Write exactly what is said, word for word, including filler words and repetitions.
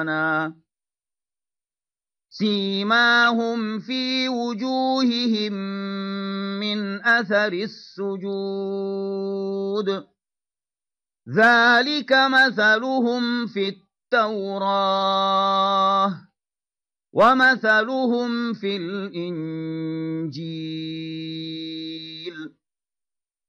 سيماهم في وجوههم من أثر السجود ذلك مثلهم في التوراة ومثلهم في الإنجيل